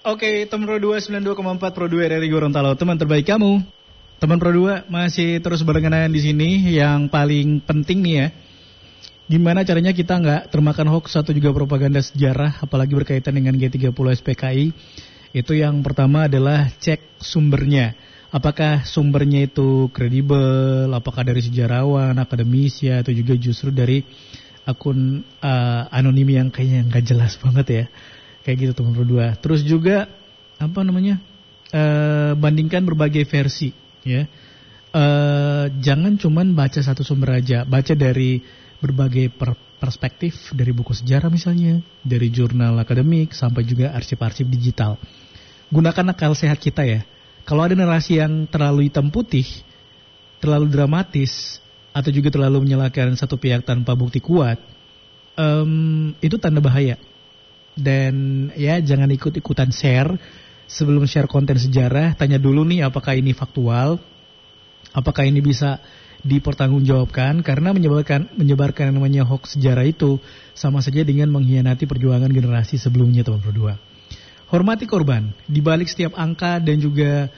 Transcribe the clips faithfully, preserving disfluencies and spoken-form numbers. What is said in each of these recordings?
Oke, teman Pro dua sembilan puluh dua koma empat Pro dua R R I Gorontalo, teman terbaik kamu. Teman Pro dua masih terus barengan di sini. Yang paling penting nih ya, gimana caranya kita nggak termakan hoax atau juga propaganda sejarah, apalagi berkaitan dengan G tiga puluh S P K I. Itu yang pertama adalah cek sumbernya. Apakah sumbernya itu kredibel, apakah dari sejarawan, akademisi, atau juga justru dari akun uh, anonim yang kayaknya nggak jelas banget ya. Kayak gitu teman berdua. Terus juga apa namanya? Uh, bandingkan berbagai versi ya. Uh, jangan cuman baca satu sumber aja, baca dari berbagai per- perspektif, dari buku sejarah misalnya, dari jurnal akademik sampai juga arsip-arsip digital. Gunakan akal sehat kita ya. Kalau ada narasi yang terlalu hitam putih, terlalu dramatis, atau juga terlalu menyalahkan satu pihak tanpa bukti kuat, um, itu tanda bahaya. Dan ya jangan ikut-ikutan share. Sebelum share konten sejarah, tanya dulu nih apakah ini faktual, apakah ini bisa dipertanggungjawabkan, karena menyebarkan menyebarkan yang namanya hoax sejarah itu sama saja dengan mengkhianati perjuangan generasi sebelumnya teman berdua. Hormati korban, di balik setiap angka dan juga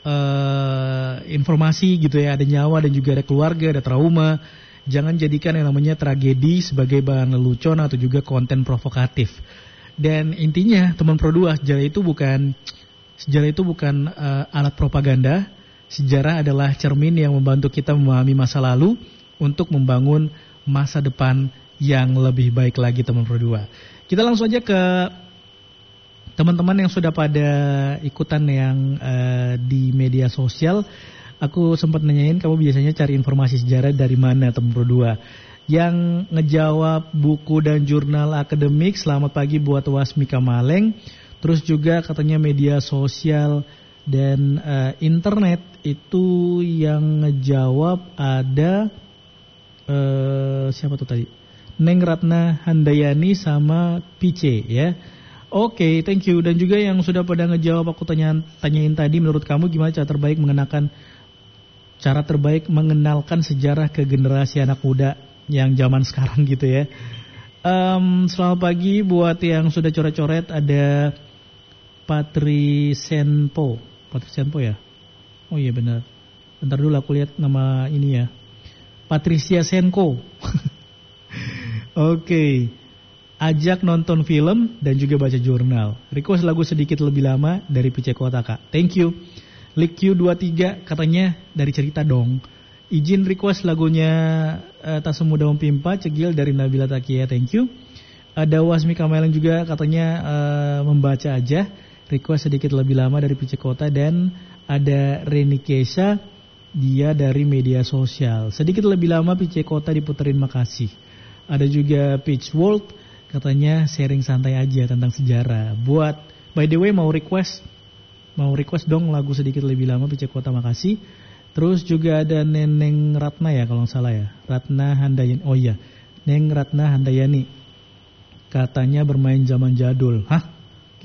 uh, informasi gitu ya, ada nyawa dan juga ada keluarga, ada trauma. Jangan jadikan yang namanya tragedi sebagai bahan lelucon atau juga konten provokatif. Dan intinya teman Pro dua, sejarah itu bukan sejarah itu bukan uh, alat propaganda. Sejarah adalah cermin yang membantu kita memahami masa lalu untuk membangun masa depan yang lebih baik lagi teman Pro dua. Kita langsung aja ke teman-teman yang sudah pada ikutan yang uh, di media sosial. Aku sempat nanyain kamu biasanya cari informasi sejarah dari mana teman Pro dua. Yang ngejawab buku dan jurnal akademik, selamat pagi buat Wasmika Maleng. Terus juga katanya media sosial dan uh, internet. Itu yang ngejawab ada uh, siapa tuh tadi? Neng Ratna Handayani sama P C ya. Oke, okay, thank you. Dan juga yang sudah pada ngejawab aku tanya, tanyain tadi, menurut kamu gimana cara terbaik mengenakan cara terbaik mengenalkan sejarah ke generasi anak muda yang zaman sekarang gitu ya. Um, selamat pagi buat yang sudah coret-coret, ada Patri Senpo. Patri Senpo ya? Oh iya benar. Bentar dulu aku lihat nama ini ya. Patricia Senko. Oke. Okay. Ajak nonton film dan juga baca jurnal. Request lagu sedikit lebih lama dari P C Kota Kak. Thank you. Lik Q dua puluh tiga katanya dari cerita dong. Izin request lagunya uh, Tak Semudah Mempimpa Cegil dari Nabila Takia. Thank you. Ada Wasmi Kameleng juga katanya uh, membaca aja. Request sedikit lebih lama dari P C Kota. Dan ada Reni Kesha, dia dari media sosial. Sedikit lebih lama P C Kota diputerin, makasih. Ada juga Peach World, katanya sharing santai aja tentang sejarah. Buat, by the way mau request, mau request dong lagu sedikit lebih lama P C Kota, makasih. Terus juga ada Neneng Ratna ya kalau nggak salah ya, Ratna Handayani. Oh iya, Neng Ratna Handayani, katanya bermain zaman jadul. Hah?